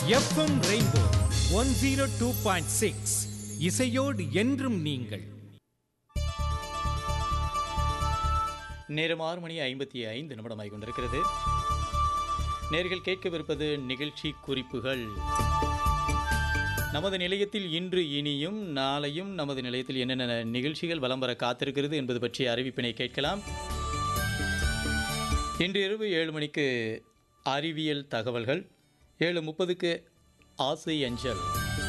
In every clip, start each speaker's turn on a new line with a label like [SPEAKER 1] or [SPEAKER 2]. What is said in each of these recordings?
[SPEAKER 1] FM rainbow 102.6 இசையோடு என்றும் நீங்கள்.
[SPEAKER 2] நேரம் 6:55 கொண்டிருக்கிறது. நேர்கள் கேட்கவிருப்பது நிகழ்ச்சி குறிப்புகள். நமது நிலையத்தில் இன்று இனியும் நாளையும் நமது நிலையத்தில் என்னென்ன நிகழ்ச்சிகள் வலம் வர காத்திருக்கிறது என்பது பற்றிய அறிவிப்பினை கேட்கலாம். இன்று இரவு 7 மணிக்கு அறிவியல் தகவல்கள், 7:30க்கு ஆசை அஞ்சல்,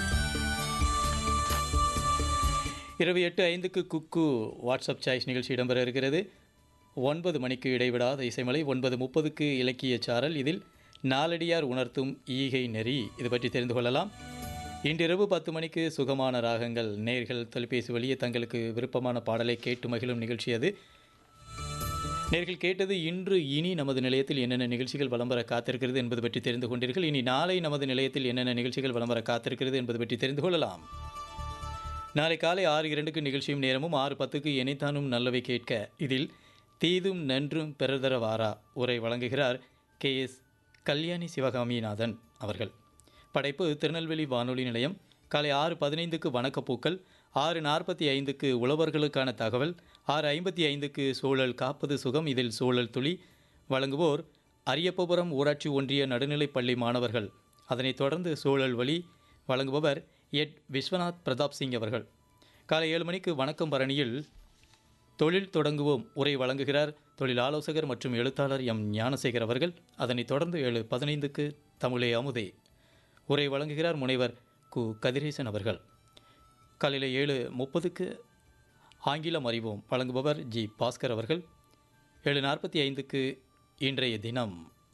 [SPEAKER 2] இரவு 8:05க்கு குக்கு வாட்ஸ்அப் சாய்ஸ் நிகழ்ச்சி இடம்பெற இருக்கிறது. 9 மணிக்கு இடைவிடாத இசைமலை, 9:30க்கு இலக்கிய சாரல், இதில் நாலடியார் உணர்த்தும் ஈகை நெறி, இது பற்றி தெரிந்து கொள்ளலாம். இன்றிரவு 10 மணிக்கு சுகமான ராகங்கள், நேர்கள் தொலைபேசி வழியே தங்களுக்கு விருப்பமான பாடலை கேட்டு மகிழும் நிகழ்ச்சி அது. நேர்கள் கேட்டது இன்று இனி நமது நிலையத்தில் என்னென்ன நிகழ்ச்சிகள் வலம் வர காத்திருக்கிறது என்பது பற்றி தெரிந்து கொண்டீர்கள். இனி நாளை நமது நிலையத்தில் என்னென்ன நிகழ்ச்சிகள் வலம் வர காத்திருக்கிறது என்பது பற்றி தெரிந்து கொள்ளலாம். நாளை காலை 6:02க்கு நிகழ்ச்சியும் நேரமும், 6:10க்கு எனைத்தானும் நல்லவை கேட்க, இதில் தீதும் நன்றும் பெறதர வாரா உரை வழங்குகிறார் KS கல்யாணி சிவகாமிநாதன் அவர்கள். படைப்பு திருநெல்வேலி வானொலி நிலையம். காலை 6:15க்கு வணக்கப்பூக்கள், 6:45க்கு உழவர்களுக்கான தகவல், 6:55க்கு சூழல் காப்பது சுகம், இதில் சூழல் துளி வழங்குவோர் அரியப்பபுரம் ஊராட்சி ஒன்றிய நடுநிலைப்பள்ளி மாணவர்கள். அதனைத் தொடர்ந்து சூழல் வழி வழங்குபவர் எட் விஸ்வநாத் பிரதாப் சிங் அவர்கள். காலை 7 மணிக்கு வணக்கம் பரணியில் தொழில் தொடங்குவோம் உரை வழங்குகிறார் தொழில் ஆலோசகர் மற்றும் எழுத்தாளர் எம் ஞானசேகர் அவர்கள். அதனைத் தொடர்ந்து 7:15க்கு தமிழே அமுதே உரை வழங்குகிறார் முனைவர் கு கதிரேசன் அவர்கள். காலையில் 7:30க்கு ஆங்கிலம் அறிவோம் வழங்குபவர் ஜி பாஸ்கர் அவர்கள். 7:45க்கு இன்றைய தினம்.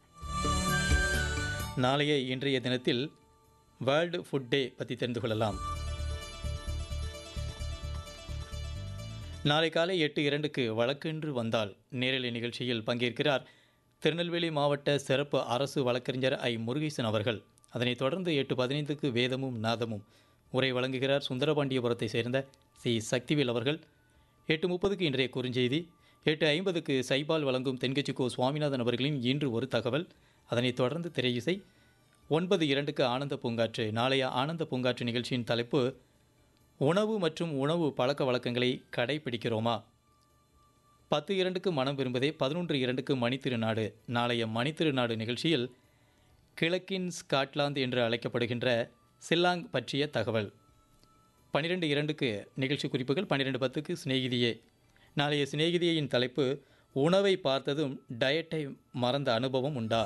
[SPEAKER 2] நாளைய இன்றைய தினத்தில் வேர்ல்டு ஃபுட் டே பற்றி தெரிந்து கொள்ளலாம். நாளை காலை 8:02க்கு வழக்கென்று வந்தால் நேரலை நிகழ்ச்சியில் பங்கேற்கிறார் திருநெல்வேலி மாவட்ட சிறப்பு அரசு வழக்கறிஞர் ஐ முருகேசன் அவர்கள். அதனைத் தொடர்ந்து 8:15க்கு வேதமும் நாதமும் உரை வழங்குகிறார் சுந்தரபாண்டியபுரத்தை சேர்ந்த சி சக்திவேல் அவர்கள். 8:30க்கு இன்றைய குறுஞ்செய்தி, 8:50க்கு சைபால் வழங்கும் தென்கட்சிக்கோ சுவாமிநாதன் அவர்களின் இன்று ஒரு தகவல். அதனைத் தொடர்ந்து திரையிசை. 9:02க்கு ஆனந்த பூங்காற்று. நாளைய ஆனந்த பூங்காற்று நிகழ்ச்சியின் தலைப்பு உணவு மற்றும் உணவு பழக்க வழக்கங்களை கடைபிடிக்கிறோமா. 10:02க்கு மனம் விரும்புதே, 11:02க்கு மணித்திருநாடு. நாளைய மணித்திருநாடு நிகழ்ச்சியில் கிழக்கின் ஸ்காட்லாந்து என்று அழைக்கப்படுகின்ற சில்லாங் பற்றிய தகவல். 12:02க்கு நிகழ்ச்சி குறிப்புகள், 12:10க்கு சிநேகிதியே. நாளைய சிநேகிதியின் தலைப்பு உணவை பார்த்ததும் டயட்டை மறந்த அனுபவம் உண்டா.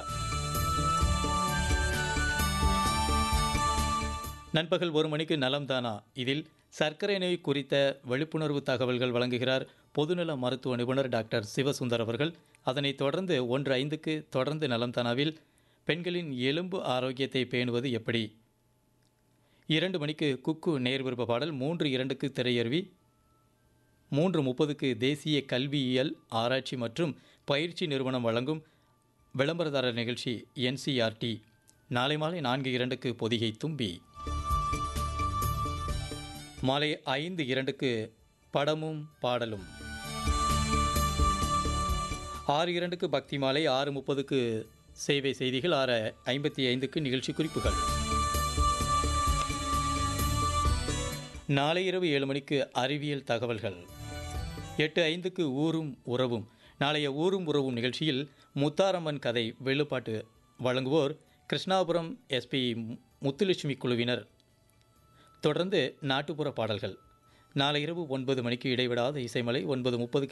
[SPEAKER 2] நண்பகல் 1 மணிக்கு நலம்தானா, இதில் சர்க்கரை நோய் குறித்த விழிப்புணர்வு தகவல்கள் வழங்குகிறார் பொதுநல மருத்துவ நிபுணர் டாக்டர் சிவசுந்தர் அவர்கள். அதனைத் தொடர்ந்து 1:05க்கு தொடர்ந்து நலம்தானாவில் பெண்களின் எலும்பு ஆரோக்கியத்தை பேணுவது எப்படி. 2 மணிக்கு குக்கு நேர் விருப்ப பாடல், 3:02க்கு திரையருவி, 3:30க்கு தேசிய கல்வியியல் ஆராய்ச்சி மற்றும் பயிற்சி நிறுவனம் வழங்கும் விளம்பரதாரர் நிகழ்ச்சி NCRT. நாளை மாலை 4:02க்கு பொதிகை தும்பி. மாலை 5:02க்கு படமும் பாடலும். 6:02க்கு பக்தி மாலை, 6:30க்கு சேவை செய்திகள், 6:55க்கு நிகழ்ச்சி குறிப்புகள். நாளை இரவு 7 மணிக்கு அறிவியல் தகவல்கள். 8:05க்கு ஊரும் உறவும். நாளைய ஊரும் உறவும் நிகழ்ச்சியில் முத்தாரம்மன் கதை வெள்ளுப்பாட்டு வழங்குவோர் கிருஷ்ணாபுரம் SP முத்துலட்சுமி குழுவினர். தொடர்ந்து நாட்டுப்புற பாடல்கள். நாளை இரவு 9 மணிக்கு இடைவிடாத இசைமலை, 9:30க்கு